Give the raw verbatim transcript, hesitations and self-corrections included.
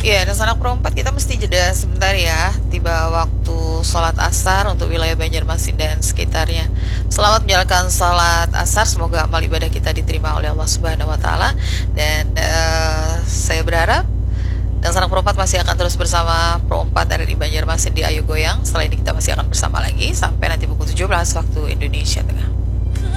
Iya, dan sanak perempat kita mesti jeda sebentar ya. Tiba waktu sholat asar untuk wilayah Banjarmasin dan sekitarnya. Selamat menjalankan sholat asar. Semoga amal ibadah kita diterima oleh Allah Subhanahu Wa Taala. Dan eh, saya berharap dan sanak perempat masih akan terus bersama perempat dari di Banjarmasin di Ayo Goyang. Setelah ini kita masih akan bersama lagi sampai nanti pukul tujuh belas waktu Indonesia Tengah.